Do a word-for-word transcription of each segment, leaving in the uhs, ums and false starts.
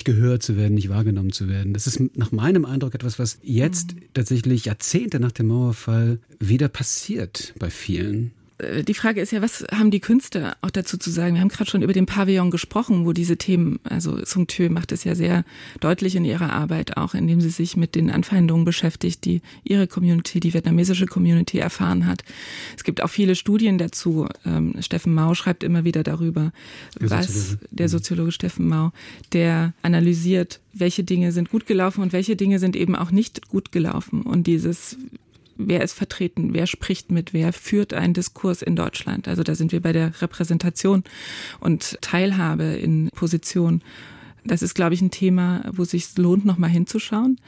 gehört zu werden, nicht wahrgenommen zu werden. Das ist nach meinem Eindruck etwas, was jetzt mhm. tatsächlich Jahrzehnte nach dem Mauerfall wieder passiert bei vielen. Die Frage ist ja, was haben die Künstler auch dazu zu sagen? Wir haben gerade schon über den Pavillon gesprochen, wo diese Themen, also Sung Thue macht es ja sehr deutlich in ihrer Arbeit auch, indem sie sich mit den Anfeindungen beschäftigt, die ihre Community, die vietnamesische Community erfahren hat. Es gibt auch viele Studien dazu. Ähm, Steffen Mau schreibt immer wieder darüber, der was Soziologe. der Soziologe Steffen Mau, der analysiert, welche Dinge sind gut gelaufen und welche Dinge sind eben auch nicht gut gelaufen. Und dieses Wer ist vertreten? Wer spricht mit? Wer führt einen Diskurs in Deutschland? Also da sind wir bei der Repräsentation und Teilhabe in Position. Das ist, glaube ich, ein Thema, wo es sich lohnt, noch mal hinzuschauen.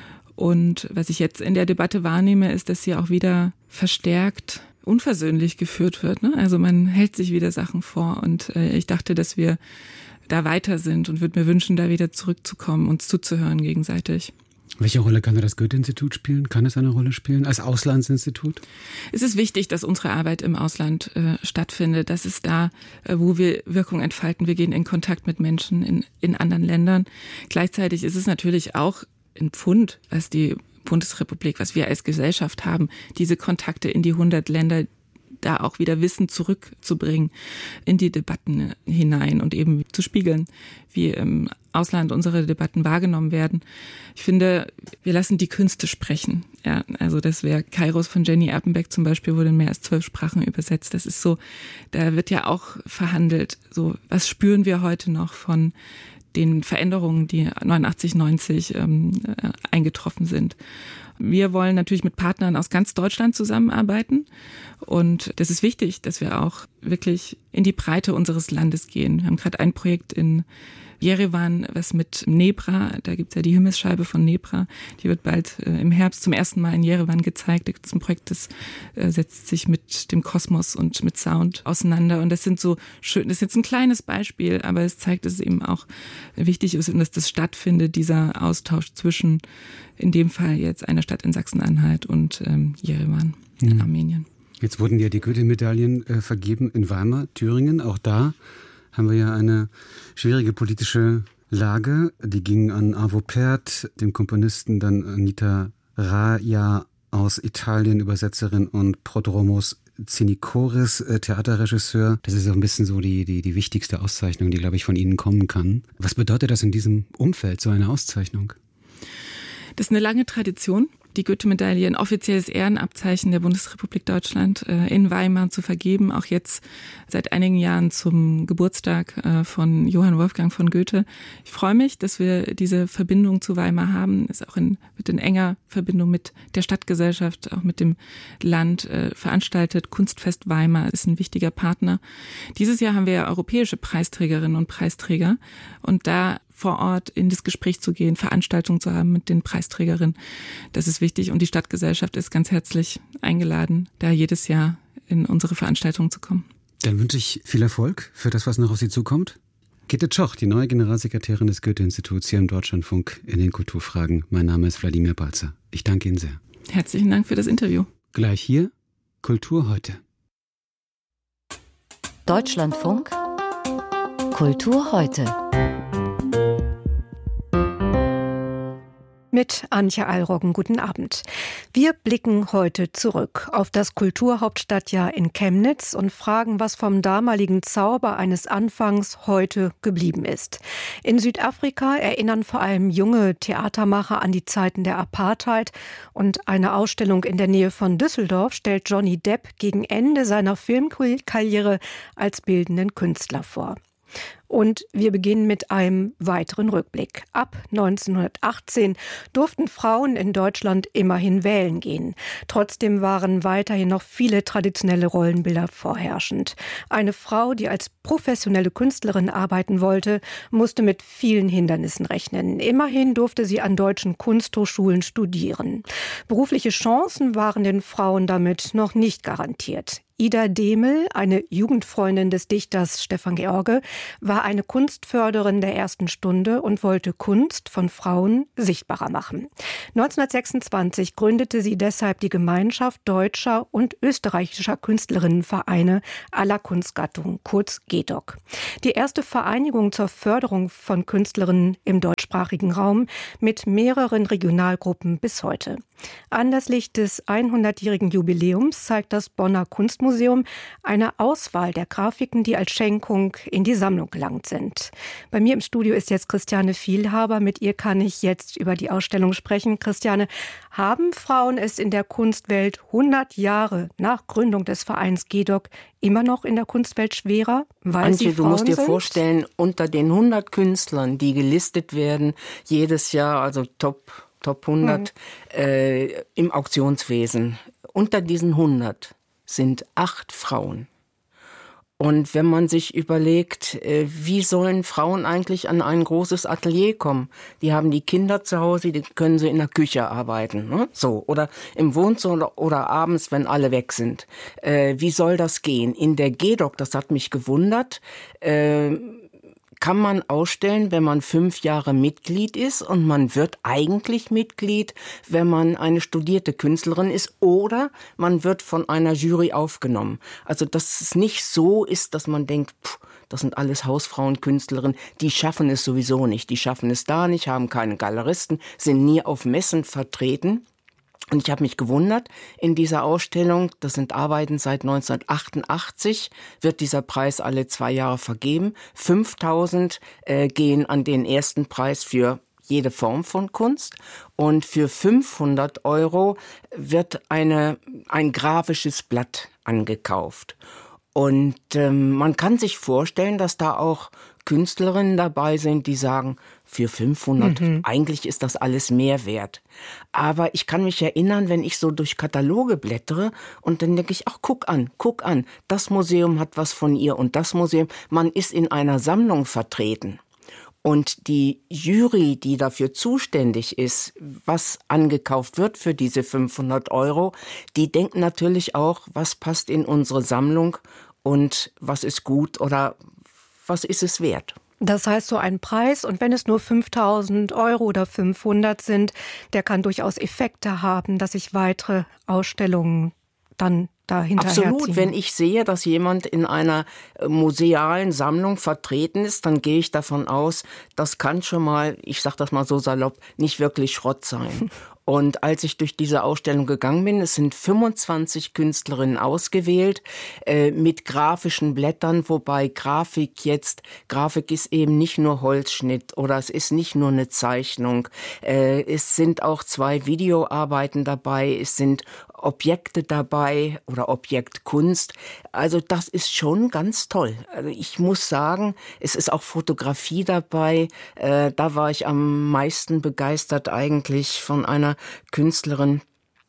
Und was ich jetzt in der Debatte wahrnehme, ist, dass sie auch wieder verstärkt unversöhnlich geführt wird. Ne? Also man hält sich wieder Sachen vor. Und äh, ich dachte, dass wir da weiter sind und würde mir wünschen, da wieder zurückzukommen, uns zuzuhören gegenseitig. Welche Rolle kann da das Goethe-Institut spielen? Kann es eine Rolle spielen als Auslandsinstitut? Es ist wichtig, dass unsere Arbeit im Ausland äh, stattfindet. Das ist da, äh, wo wir Wirkung entfalten. Wir gehen in Kontakt mit Menschen in, in anderen Ländern. Gleichzeitig ist es natürlich auch ein Pfund, was die Bundesrepublik, was wir als Gesellschaft haben, diese Kontakte in die hundert Länder, da auch wieder Wissen zurückzubringen in die Debatten hinein und eben zu spiegeln, wie im Ausland unsere Debatten wahrgenommen werden. Ich finde, wir lassen die Künste sprechen. Ja, also das wäre Kairos von Jenny Erpenbeck zum Beispiel, wurde in mehr als zwölf Sprachen übersetzt. Das ist so, da wird ja auch verhandelt. So, was spüren wir heute noch von den Veränderungen, die neunundachtzig, neunzig ähm, äh, eingetroffen sind? Wir wollen natürlich mit Partnern aus ganz Deutschland zusammenarbeiten und das ist wichtig, dass wir auch wirklich in die Breite unseres Landes gehen. Wir haben gerade ein Projekt in Jerewan, was mit Nebra, da gibt's ja die Himmelsscheibe von Nebra, die wird bald äh, im Herbst zum ersten Mal in Jerewan gezeigt. Da gibt's ein Projekt, das äh, setzt sich mit dem Kosmos und mit Sound auseinander und das sind so schön, das ist jetzt ein kleines Beispiel, aber es zeigt, dass es eben auch wichtig ist und dass das stattfindet, dieser Austausch zwischen, in dem Fall jetzt einer Stadt in Sachsen-Anhalt und ähm, Jerewan in mhm. Armenien. Jetzt wurden ja die Goethe-Medaillen äh, vergeben in Weimar, Thüringen, auch da haben wir ja eine schwierige politische Lage. Die ging an Arvo Pärt, dem Komponisten, dann Anita Raja aus Italien, Übersetzerin, und Prodromos Tsinikoris, Theaterregisseur. Das ist auch ein bisschen so die, die, die wichtigste Auszeichnung, die, glaube ich, von Ihnen kommen kann. Was bedeutet das in diesem Umfeld, so eine Auszeichnung? Das ist eine lange Tradition. Die Goethe-Medaille, ein offizielles Ehrenabzeichen der Bundesrepublik Deutschland, in Weimar zu vergeben, auch jetzt seit einigen Jahren zum Geburtstag von Johann Wolfgang von Goethe. Ich freue mich, dass wir diese Verbindung zu Weimar haben, ist auch in, mit in enger Verbindung mit der Stadtgesellschaft, auch mit dem Land veranstaltet. Kunstfest Weimar ist ein wichtiger Partner. Dieses Jahr haben wir europäische Preisträgerinnen und Preisträger und da vor Ort in das Gespräch zu gehen, Veranstaltungen zu haben mit den Preisträgerinnen. Das ist wichtig und die Stadtgesellschaft ist ganz herzlich eingeladen, da jedes Jahr in unsere Veranstaltungen zu kommen. Dann wünsche ich viel Erfolg für das, was noch auf Sie zukommt. Gitte Tschoch, die neue Generalsekretärin des Goethe-Instituts hier im Deutschlandfunk in den Kulturfragen. Mein Name ist Wladimir Balzer. Ich danke Ihnen sehr. Herzlichen Dank für das Interview. Gleich hier, Kultur heute. Deutschlandfunk, Kultur heute. Mit Antje Alroggen, guten Abend. Wir blicken heute zurück auf das Kulturhauptstadtjahr in Chemnitz und fragen, was vom damaligen Zauber eines Anfangs heute geblieben ist. In Südafrika erinnern vor allem junge Theatermacher an die Zeiten der Apartheid und eine Ausstellung in der Nähe von Düsseldorf stellt Johnny Depp gegen Ende seiner Filmkarriere als bildenden Künstler vor. Und wir beginnen mit einem weiteren Rückblick. Ab neunzehnhundertachtzehn durften Frauen in Deutschland immerhin wählen gehen. Trotzdem waren weiterhin noch viele traditionelle Rollenbilder vorherrschend. Eine Frau, die als professionelle Künstlerin arbeiten wollte, musste mit vielen Hindernissen rechnen. Immerhin durfte sie an deutschen Kunsthochschulen studieren. Berufliche Chancen waren den Frauen damit noch nicht garantiert. Ida Demel, eine Jugendfreundin des Dichters Stefan George, war eine Kunstförderin der ersten Stunde und wollte Kunst von Frauen sichtbarer machen. neunzehnhundertsechsundzwanzig gründete sie deshalb die Gemeinschaft deutscher und österreichischer Künstlerinnenvereine aller Kunstgattungen, kurz G D O C. Die erste Vereinigung zur Förderung von Künstlerinnen im deutschsprachigen Raum mit mehreren Regionalgruppen bis heute. Anlässlich des hundertjährigen Jubiläums zeigt das Bonner Kunstmuseum eine Auswahl der Grafiken, die als Schenkung in die Sammlung gelangt sind. Bei mir im Studio ist jetzt Christiane Vielhaber. Mit ihr kann ich jetzt über die Ausstellung sprechen. Christiane, haben Frauen es in der Kunstwelt hundert Jahre nach Gründung des Vereins G D O C immer noch in der Kunstwelt schwerer, weil Antje, sie Frauen du musst dir sind? vorstellen, unter den hundert Künstlern, die gelistet werden, jedes Jahr, also Top Top hundert hm. äh, im Auktionswesen. Unter diesen hundert sind acht Frauen. Und wenn man sich überlegt, äh, wie sollen Frauen eigentlich an ein großes Atelier kommen? Die haben die Kinder zu Hause, die können sie in der Küche arbeiten, ne? So, oder im Wohnzimmer oder, oder abends, wenn alle weg sind. Äh, wie soll das gehen? In der G D O C, das hat mich gewundert, äh, kann man ausstellen, wenn man fünf Jahre Mitglied ist, und man wird eigentlich Mitglied, wenn man eine studierte Künstlerin ist, oder man wird von einer Jury aufgenommen. Also dass es nicht so ist, dass man denkt, pff, das sind alles Hausfrauenkünstlerinnen, die schaffen es sowieso nicht, die schaffen es da nicht, haben keine Galeristen, sind nie auf Messen vertreten. Und ich habe mich gewundert, in dieser Ausstellung, das sind Arbeiten seit neunzehnhundertachtundachtzig, wird dieser Preis alle zwei Jahre vergeben. fünftausend äh, gehen an den ersten Preis für jede Form von Kunst, und für fünfhundert Euro wird eine, ein grafisches Blatt angekauft. Und ähm, man kann sich vorstellen, dass da auch Künstlerinnen dabei sind, die sagen, für fünfhundert, mhm. eigentlich ist das alles mehr wert. Aber ich kann mich erinnern, wenn ich so durch Kataloge blättere, und dann denke ich, ach, guck an, guck an, das Museum hat was von ihr und das Museum, man ist in einer Sammlung vertreten. Und die Jury, die dafür zuständig ist, was angekauft wird für diese fünfhundert Euro, die denkt natürlich auch, was passt in unsere Sammlung und was ist gut oder was ist es wert. Das heißt, so ein Preis, und wenn es nur fünftausend Euro oder fünfhundert sind, der kann durchaus Effekte haben, dass sich weitere Ausstellungen dann dahinter Absolut, herziehen. wenn ich sehe, dass jemand in einer musealen Sammlung vertreten ist, dann gehe ich davon aus, das kann schon mal, ich sage das mal so salopp, nicht wirklich Schrott sein. Und als ich durch diese Ausstellung gegangen bin, es sind fünfundzwanzig Künstlerinnen ausgewählt, äh, mit grafischen Blättern, wobei Grafik jetzt, Grafik ist eben nicht nur Holzschnitt oder es ist nicht nur eine Zeichnung. Äh, es sind auch zwei Videoarbeiten dabei, es sind Objekte dabei oder Objektkunst. Also das ist schon ganz toll. Also ich muss sagen, es ist auch Fotografie dabei. Äh, da war ich am meisten begeistert eigentlich von einer Künstlerin,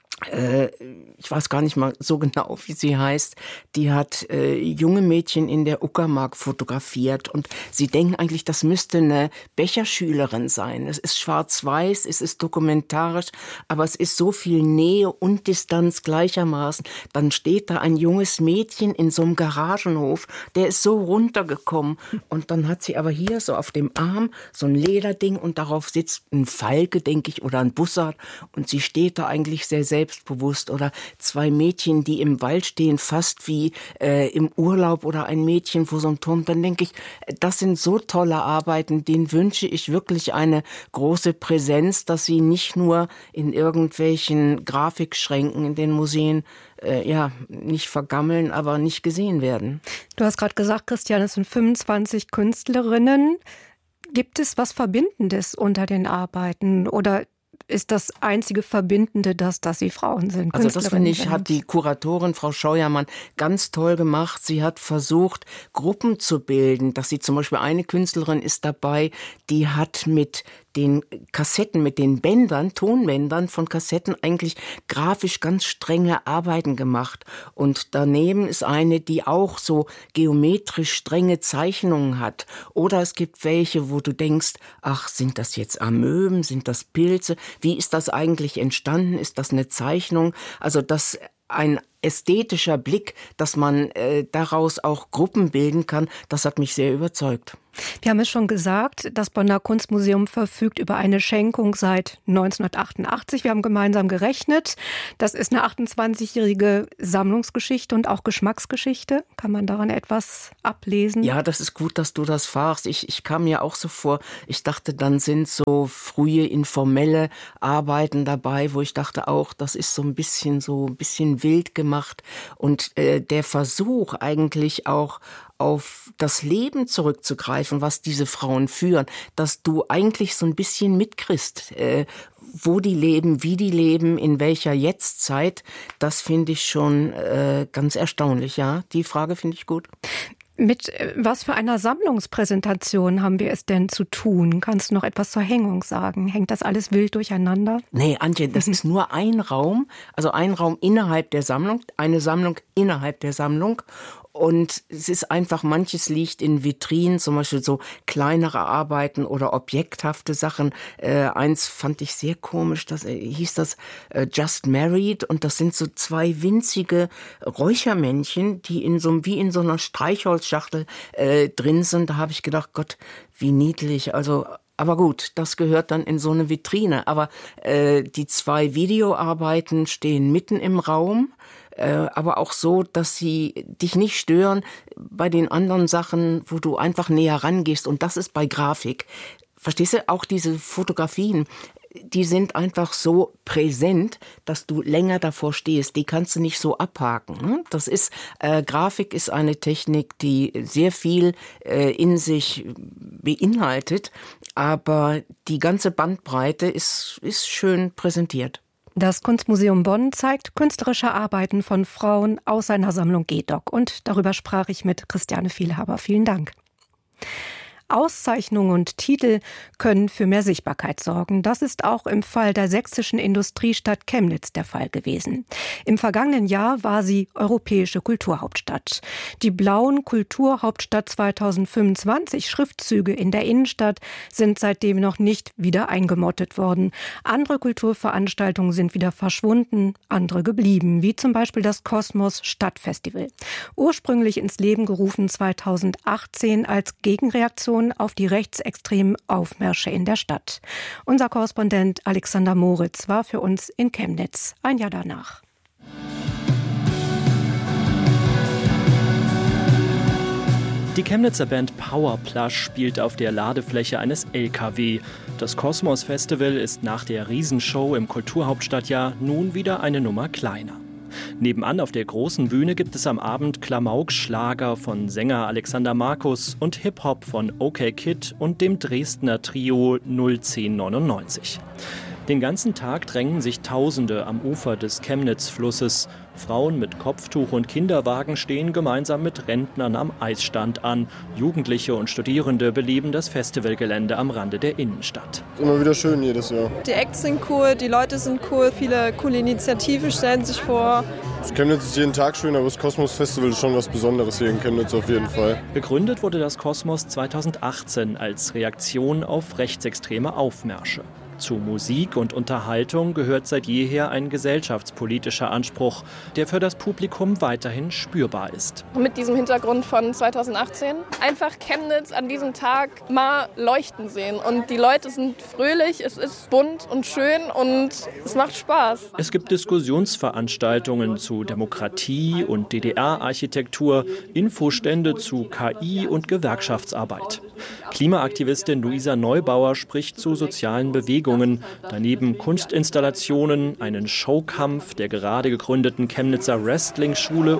äh, ich weiß gar nicht mal so genau, wie sie heißt, die hat äh, junge Mädchen in der Uckermark fotografiert, und sie denken eigentlich, das müsste eine Becherschülerin sein. Es ist schwarz-weiß, es ist dokumentarisch, aber es ist so viel Nähe und Distanz gleichermaßen. Dann steht da ein junges Mädchen in so einem Garagenhof, der ist so runtergekommen, und dann hat sie aber hier so auf dem Arm so ein Lederding, und darauf sitzt ein Falke, denke ich, oder ein Bussard, und sie steht da eigentlich sehr selbst selbstbewusst, oder zwei Mädchen, die im Wald stehen, fast wie äh, im Urlaub, oder ein Mädchen vor so einem Turm. Dann denke ich, das sind so tolle Arbeiten, denen wünsche ich wirklich eine große Präsenz, dass sie nicht nur in irgendwelchen Grafikschränken in den Museen äh, ja nicht vergammeln, aber nicht gesehen werden. Du hast gerade gesagt, Christian, es sind fünfundzwanzig Künstlerinnen. Gibt es was Verbindendes unter den Arbeiten, oder ist das einzige Verbindende das, dass sie Frauen sind? Also das, finde ich, hat die Kuratorin Frau Scheuermann ganz toll gemacht. Sie hat versucht, Gruppen zu bilden, dass sie zum Beispiel, eine Künstlerin ist dabei, die hat mit den Kassetten, mit den Bändern, Tonbändern von Kassetten eigentlich grafisch ganz strenge Arbeiten gemacht. Und daneben ist eine, die auch so geometrisch strenge Zeichnungen hat. Oder es gibt welche, wo du denkst, ach, sind das jetzt Amöben, sind das Pilze? Wie ist das eigentlich entstanden? Ist das eine Zeichnung? Also das ein ästhetischer Blick, dass man äh, daraus auch Gruppen bilden kann, das hat mich sehr überzeugt. Wir haben es schon gesagt, das Bonner Kunstmuseum verfügt über eine Schenkung seit neunzehnhundertachtundachtzig. Wir haben gemeinsam gerechnet. Das ist eine achtundzwanzigjährige Sammlungsgeschichte und auch Geschmacksgeschichte. Kann man daran etwas ablesen? Ja, das ist gut, dass du das fragst. Ich, ich kam mir auch so vor, ich dachte, dann sind so frühe informelle Arbeiten dabei, wo ich dachte auch, das ist so ein bisschen so ein bisschen wild gemacht. Und äh, der Versuch eigentlich auch auf das Leben zurückzugreifen, was diese Frauen führen, dass du eigentlich so ein bisschen mitkriegst, äh, wo die leben, wie die leben, in welcher Jetztzeit, das finde ich schon äh, ganz erstaunlich, ja. Die Frage finde ich gut. Mit was für einer Sammlungspräsentation haben wir es denn zu tun? Kannst du noch etwas zur Hängung sagen? Hängt das alles wild durcheinander? Nee, Antje, das ist nur ein Raum, also ein Raum innerhalb der Sammlung, eine Sammlung innerhalb der Sammlung. Und es ist einfach, manches liegt in Vitrinen, zum Beispiel so kleinere Arbeiten oder objekthafte Sachen. Äh, eins fand ich sehr komisch, das äh, hieß das äh, Just Married, und das sind so zwei winzige Räuchermännchen, die in so wie in so einer Streichholzschachtel äh, drin sind. Da habe ich gedacht, Gott, wie niedlich. Also aber gut, das gehört dann in so eine Vitrine. Aber äh, die zwei Videoarbeiten stehen mitten im Raum. Aber auch so, dass sie dich nicht stören bei den anderen Sachen, wo du einfach näher rangehst. Und das ist bei Grafik. Verstehst du? Auch diese Fotografien, die sind einfach so präsent, dass du länger davor stehst. Die kannst du nicht so abhaken. Das ist, äh, Grafik ist eine Technik, die sehr viel äh, in sich beinhaltet. Aber die ganze Bandbreite ist, ist schön präsentiert. Das Kunstmuseum Bonn zeigt künstlerische Arbeiten von Frauen aus seiner Sammlung G E D O C. Und darüber sprach ich mit Christiane Vielhaber. Vielen Dank. Auszeichnungen und Titel können für mehr Sichtbarkeit sorgen. Das ist auch im Fall der sächsischen Industriestadt Chemnitz der Fall gewesen. Im vergangenen Jahr war sie europäische Kulturhauptstadt. Die blauen Kulturhauptstadt zweitausendfünfundzwanzig Schriftzüge in der Innenstadt sind seitdem noch nicht wieder eingemottet worden. Andere Kulturveranstaltungen sind wieder verschwunden, andere geblieben, wie zum Beispiel das Kosmos Stadtfestival. Ursprünglich ins Leben gerufen zweitausendachtzehn als Gegenreaktion auf die rechtsextremen Aufmärsche in der Stadt. Unser Korrespondent Alexander Moritz war für uns in Chemnitz ein Jahr danach. Die Chemnitzer Band Powerplush spielt auf der Ladefläche eines L K W. Das Kosmos Festival ist nach der Riesenshow im Kulturhauptstadtjahr nun wieder eine Nummer kleiner. Nebenan auf der großen Bühne gibt es am Abend Klamauk-Schlager von Sänger Alexander Markus und Hip-Hop von OK Kid und dem Dresdner Trio null zehn neunundneunzig. Den ganzen Tag drängen sich Tausende am Ufer des Chemnitz-Flusses. Frauen mit Kopftuch und Kinderwagen stehen gemeinsam mit Rentnern am Eisstand an. Jugendliche und Studierende beleben das Festivalgelände am Rande der Innenstadt. Immer wieder schön jedes Jahr. Die Acts sind cool, die Leute sind cool, viele coole Initiativen stellen sich vor. Chemnitz ist jeden Tag schön, aber das Kosmos Festival ist schon was Besonderes hier in Chemnitz auf jeden Fall. Gegründet wurde das Kosmos zweitausendachtzehn als Reaktion auf rechtsextreme Aufmärsche. Zu Musik und Unterhaltung gehört seit jeher ein gesellschaftspolitischer Anspruch, der für das Publikum weiterhin spürbar ist. Mit diesem Hintergrund von zweitausendachtzehn einfach Chemnitz an diesem Tag mal leuchten sehen. Und die Leute sind fröhlich, es ist bunt und schön und es macht Spaß. Es gibt Diskussionsveranstaltungen zu Demokratie und D D R-Architektur, Infostände zu K I und Gewerkschaftsarbeit. Klimaaktivistin Luisa Neubauer spricht zu sozialen Bewegungen. Daneben Kunstinstallationen, einen Showkampf der gerade gegründeten Chemnitzer Wrestling-Schule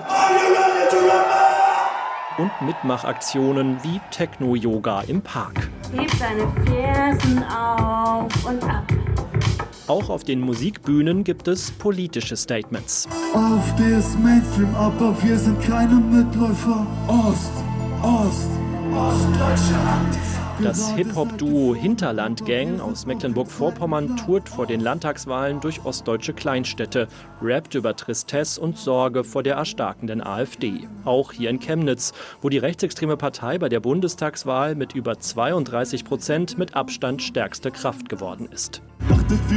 und Mitmachaktionen wie Techno-Yoga im Park. Heb deine Fersen auf und ab. Auch auf den Musikbühnen gibt es politische Statements. Auf der ist Mainstream, aber wir sind keine Mitläufer. Ost, Ost, ostdeutsche Aktivister. Das Hip-Hop-Duo Hinterland Gang aus Mecklenburg-Vorpommern tourt vor den Landtagswahlen durch ostdeutsche Kleinstädte, rappt über Tristesse und Sorge vor der erstarkenden AfD. Auch hier in Chemnitz, wo die rechtsextreme Partei bei der Bundestagswahl mit über zweiunddreißig Prozent mit Abstand stärkste Kraft geworden ist. Achtet,